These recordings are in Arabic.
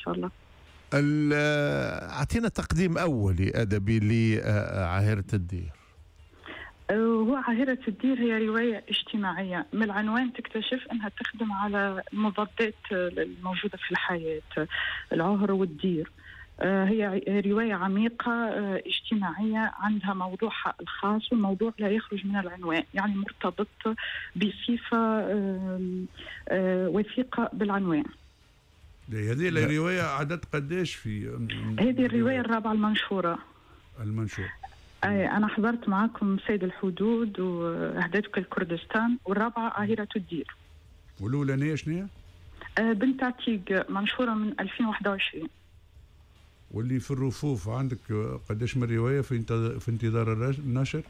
شاء الله. أعطينا تقديم أولي أدبي لعاهرة الدير. هو عاهرة الدير هي رواية اجتماعية، من العنوان تكتشف أنها تخدم على المضادات الموجودة في الحياة، العهر والدير. هي رواية عميقة اجتماعية، عندها موضوعها الخاص، والموضوع لا يخرج من العنوان، يعني مرتبط بصفة وثيقة بالعنوان. هذه الرواية عدد قديش في هذه الرواية الرابعة المنشورة. أنا حضرت معكم سيد الحدود وأهدتك الكردستان، والرابعة عاهرة الدير. والأولانية شنو؟ بنت عتيق منشورة من 2021. واللي في الرفوف عندك قديش من رواية في انتظار النشر؟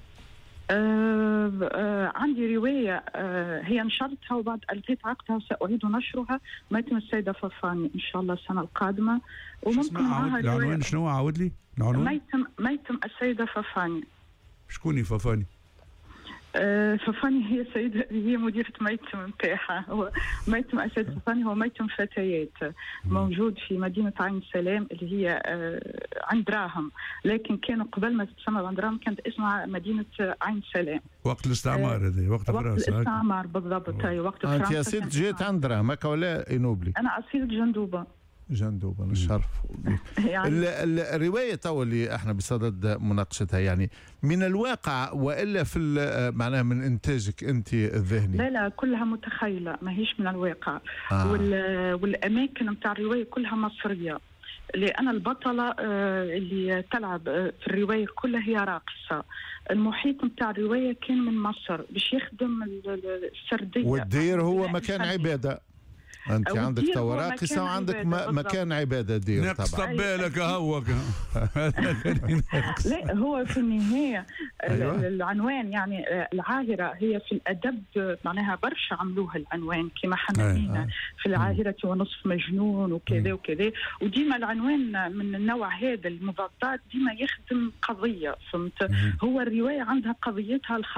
عندي رواية هي نشرتها وبعد ألغيت عقدها وسأعيد نشرها، ميتم السيدة ففاني إن شاء الله السنة القادمة. وممكن معها العنوان شنو؟ عاود لي العنوان. ميتم السيدة ففاني. شكوني ففاني؟ ففاني هي سيدة، هي مديرة ميتم نتاعها. هو ميتم السيدة ففاني هو ميتم فتيات موجود في مدينة عين سلام اللي هي عند دراهم، لكن كانوا قبل ما تتسمى عند دراهم كانت اسمها مدينة عين سلام. وقت الاستعمار هذا وقت الاستعمار بالضبط. أي وقت فرنسا. أنت يا سيد جيت عند دراهم هكا ولا إنوبلي؟ أنا أصيل جندوبة. الشرف. الرواية تو اللي احنا بصدد مناقشتها يعني من الواقع وإلا في معناها من إنتاجك أنت الذهني؟ لا كلها متخيلة، ما هيش من الواقع. والأماكن متاع الرواية كلها مصرية، لأن البطلة اللي تلعب في الرواية كلها هي راقصة. المحيط متاع الرواية كان من مصر باش يخدم السردية. والدير هو مكان عبادة. أنت عندك تو راقصة وعندك مكان عبادة دير. نقص طبالك هوك. لا هو في النهاية العنوان يعني العاهرة هي في الأدب معناها برشا عملوها العنوان كما حنانينا في العاهرة ونصف مجنون وكذا وكذا، وديما العنوان من النوع هذا المضادات ديما يخدم قضية، فهمت؟ هو الرواية عندها قضيتها